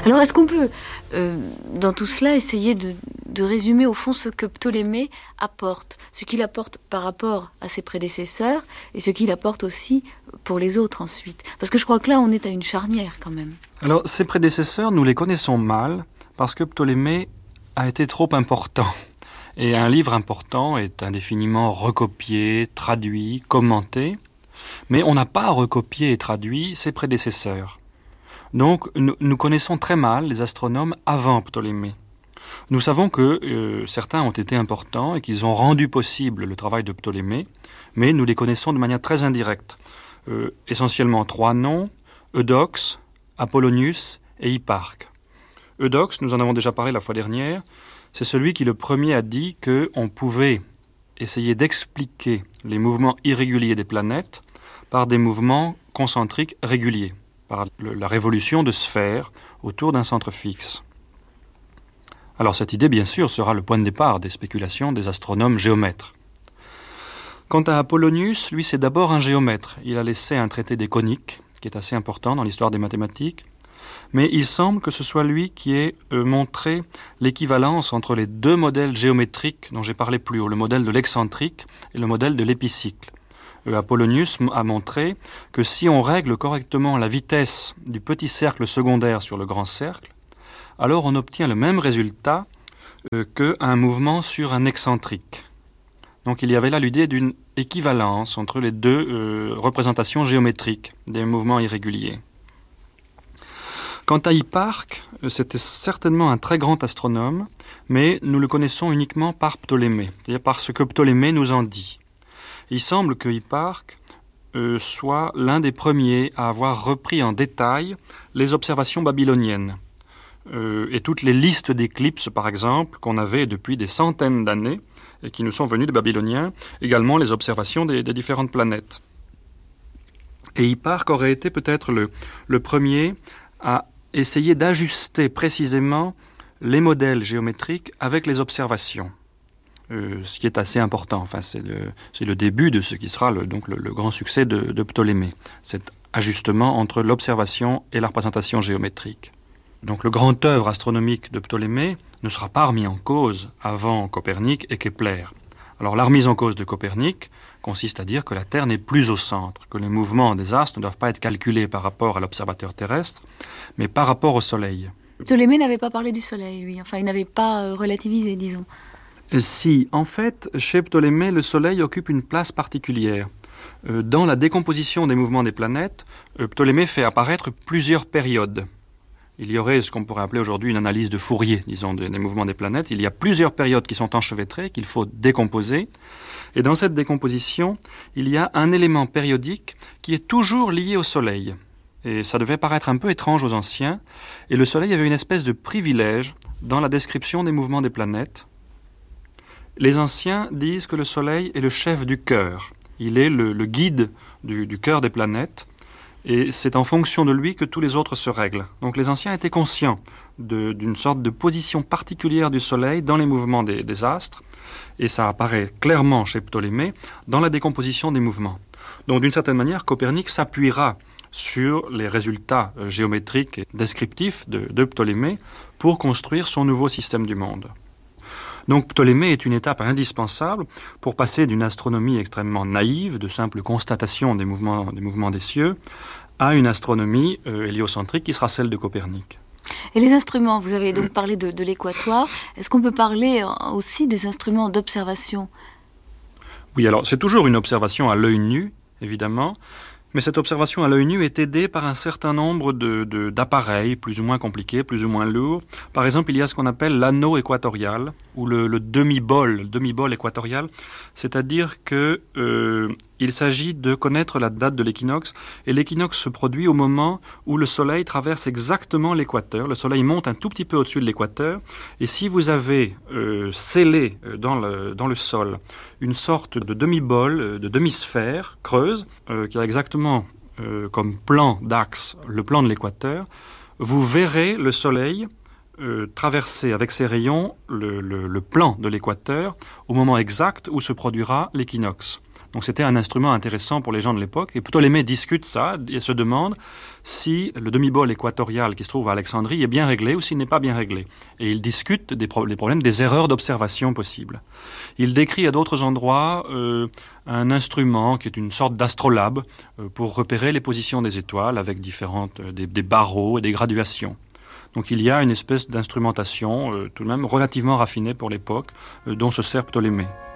Alors, est-ce qu'on peut, dans tout cela, essayer de résumer au fond ce que Ptolémée apporte, ce qu'il apporte par rapport à ses prédécesseurs et ce qu'il apporte aussi pour les autres ensuite? Parce que je crois que là, on est à une charnière quand même. Alors, ses prédécesseurs, nous les connaissons mal parce que Ptolémée a été trop important. Et un livre important est indéfiniment recopié, traduit, commenté, mais on n'a pas recopié et traduit ses prédécesseurs. Donc, nous connaissons très mal les astronomes avant Ptolémée. Nous savons que certains ont été importants et qu'ils ont rendu possible le travail de Ptolémée, mais nous les connaissons de manière très indirecte. Essentiellement 3 noms, Eudoxe, Apollonius et Hipparque. Eudoxe, nous en avons déjà parlé la fois dernière, c'est celui qui le premier a dit qu'on pouvait essayer d'expliquer les mouvements irréguliers des planètes par des mouvements concentriques réguliers, par la révolution de sphères autour d'un centre fixe. Alors cette idée, bien sûr, sera le point de départ des spéculations des astronomes géomètres. Quant à Apollonius, lui, c'est d'abord un géomètre. Il a laissé un traité des coniques, qui est assez important dans l'histoire des mathématiques, mais il semble que ce soit lui qui ait montré l'équivalence entre les 2 modèles géométriques dont j'ai parlé plus haut, le modèle de l'excentrique et le modèle de l'épicycle. Apollonius a montré que si on règle correctement la vitesse du petit cercle secondaire sur le grand cercle, alors on obtient le même résultat qu'un mouvement sur un excentrique. Donc il y avait là l'idée d'une équivalence entre les 2 représentations géométriques des mouvements irréguliers. Quant à Hipparque, c'était certainement un très grand astronome, mais nous le connaissons uniquement par Ptolémée, c'est-à-dire par ce que Ptolémée nous en dit. Il semble que Hipparque soit l'un des premiers à avoir repris en détail les observations babyloniennes. Et toutes les listes d'éclipses, par exemple, qu'on avait depuis des centaines d'années et qui nous sont venues des Babyloniens, également les observations des différentes planètes. Et Hipparque aurait été peut-être le premier à essayer d'ajuster précisément les modèles géométriques avec les observations. Ce qui est assez important. Enfin, c'est le début de ce qui sera le grand succès de Ptolémée, cet ajustement entre l'observation et la représentation géométrique. Donc le grand œuvre astronomique de Ptolémée ne sera pas remis en cause avant Copernic et Kepler. Alors la remise en cause de Copernic consiste à dire que la Terre n'est plus au centre, que les mouvements des astres ne doivent pas être calculés par rapport à l'observateur terrestre, mais par rapport au Soleil. Ptolémée n'avait pas parlé du Soleil, lui. Enfin, il n'avait pas relativisé, disons. Si, en fait, chez Ptolémée, le Soleil occupe une place particulière. Dans la décomposition des mouvements des planètes, Ptolémée fait apparaître plusieurs périodes. Il y aurait ce qu'on pourrait appeler aujourd'hui une analyse de Fourier, disons, des mouvements des planètes. Il y a plusieurs périodes qui sont enchevêtrées, qu'il faut décomposer. Et dans cette décomposition, il y a un élément périodique qui est toujours lié au Soleil. Et ça devait paraître un peu étrange aux anciens. Et le Soleil avait une espèce de privilège dans la description des mouvements des planètes. Les anciens disent que le Soleil est le chef du cœur. Il est le guide du cœur des planètes. Et c'est en fonction de lui que tous les autres se règlent. Donc les anciens étaient conscients d'une sorte de position particulière du Soleil dans les mouvements des astres, et ça apparaît clairement chez Ptolémée dans la décomposition des mouvements. Donc d'une certaine manière, Copernic s'appuiera sur les résultats géométriques et descriptifs de Ptolémée pour construire son nouveau système du monde. Donc Ptolémée est une étape indispensable pour passer d'une astronomie extrêmement naïve, de simple constatation des mouvements des cieux, à une astronomie héliocentrique qui sera celle de Copernic. Et les instruments, vous avez donc parlé de l'équatoire. Est-ce qu'on peut parler aussi des instruments d'observation? Oui, alors c'est toujours une observation à l'œil nu, évidemment, mais cette observation à l'œil nu est aidée par un certain nombre d'appareils plus ou moins compliqués, plus ou moins lourds. Par exemple, il y a ce qu'on appelle l'anneau équatorial, ou le demi-bol équatorial, c'est-à-dire que il s'agit de connaître la date de l'équinoxe, et l'équinoxe se produit au moment où le Soleil traverse exactement l'équateur. Le Soleil monte un tout petit peu au-dessus de l'équateur, et si vous avez scellé dans le sol une sorte de demi-bol, de demi-sphère creuse, qui a exactement comme plan d'axe le plan de l'équateur, vous verrez le Soleil traverser avec ses rayons le plan de l'équateur au moment exact où se produira l'équinoxe. Donc c'était un instrument intéressant pour les gens de l'époque. Et Ptolémée discute ça et se demande si le demi-bol équatorial qui se trouve à Alexandrie est bien réglé ou s'il n'est pas bien réglé. Et il discute les problèmes des erreurs d'observation possibles. Il décrit à d'autres endroits un instrument qui est une sorte d'astrolabe pour repérer les positions des étoiles avec des barreaux et des graduations. Donc il y a une espèce d'instrumentation tout de même relativement raffinée pour l'époque dont se sert Ptolémée.